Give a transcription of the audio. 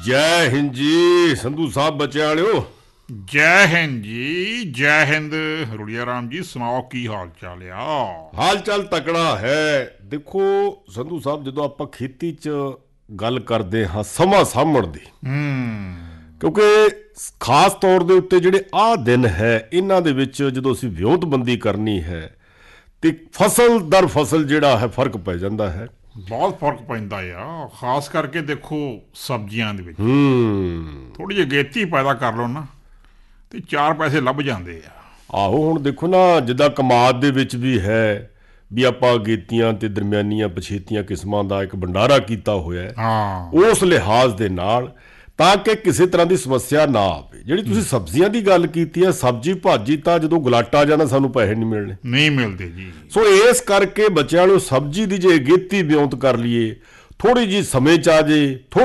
ਜੈ ਹਿੰਦ ਜੀ ਸੰਧੂ ਸਾਹਿਬ ਬੱਚਿਆਂ ਵਾਲਿਓ। ਜੈ ਹਿੰਦ ਜੀ, ਜੈ ਹਿੰਦ। ਰੁੜੀਆ ਰਾਮ ਜੀ ਸੁਣਾਓ, ਕੀ ਹਾਲ ਚਾਲ ਆ? ਹਾਲ ਚਾਲ ਤਕੜਾ ਹੈ। ਦੇਖੋ ਸੰਧੂ ਸਾਹਿਬ, ਜਦੋਂ ਆਪਾਂ ਖੇਤੀ 'ਚ ਗੱਲ ਕਰਦੇ ਹਾਂ ਸਮਾਂ ਸਾਂਭਣ ਦੀ, ਕਿਉਂਕਿ ਖਾਸ ਤੌਰ ਦੇ ਉੱਤੇ ਜਿਹੜੇ ਆਹ ਦਿਨ ਹੈ ਇਹਨਾਂ ਦੇ ਵਿੱਚ ਜਦੋਂ ਅਸੀਂ ਵਿਉਂਤਬੰਦੀ ਕਰਨੀ ਹੈ ਤੇ ਫਸਲ ਦਰ ਫਸਲ ਜਿਹੜਾ ਹੈ ਫਰਕ ਪੈ ਜਾਂਦਾ ਹੈ। ਬਹੁਤ ਫਰਕ ਪੈਂਦਾ ਆ, ਖਾਸ ਕਰਕੇ ਦੇਖੋ ਸਬਜ਼ੀਆਂ ਦੇ ਵਿੱਚ ਥੋੜੀ ਜਿਹੀ ਅਗੇਤੀ ਪੈਦਾ ਕਰ ਲਓ ਨਾ ਤੇ 4 ਪੈਸੇ ਲੱਭ ਜਾਂਦੇ ਆ। ਆਹੋ, ਹੁਣ ਦੇਖੋ ਨਾ, ਜਿੱਦਾਂ ਕਮਾਦ ਦੇ ਵਿੱਚ ਵੀ ਹੈ ਵੀ ਆਪਾਂ ਅਗੇਤੀਆਂ ਤੇ ਦਰਮਿਆਨੀਆਂ ਪਛੇਤੀਆਂ ਕਿਸਮਾਂ ਦਾ ਇੱਕ ਭੰਡਾਰਾ ਕੀਤਾ ਹੋਇਆ ਹੈ ਉਸ ਲਿਹਾਜ਼ ਦੇ ਨਾਲ, ਤਾਂ ਕਿ ਕਿਸੇ ਤਰ੍ਹਾਂ ਦੀ ਸਮੱਸਿਆ ਨਾ ਆਵੇ। ਜਿਹੜੀ ਤੁਸੀਂ ਸਬਜ਼ੀਆਂ ਦੀ ਗੱਲ ਕੀਤੀ ਹੈ, ਸਬਜ਼ੀ ਭਾਜੀ ਤਾਂ ਜਦੋਂ ਗੁਲਾਟਾ ਜਾਣਾ ਸਾਨੂੰ ਪੈਸੇ ਨਹੀਂ ਮਿਲਦੇ ਜੀ। ਸੋ ਇਸ ਕਰਕੇ ਬੱਚਿਆਂ ਨੂੰ ਸਬਜ਼ੀ ਦੀ ਜੇ ਅਗੇਤੀ ਵਿਉਂਤ ਕਰ ਲਈਏ, ਥੋੜੀ ਜਿਹੀ ਸਮੇਂ 'ਚ ਆ ਜੇ,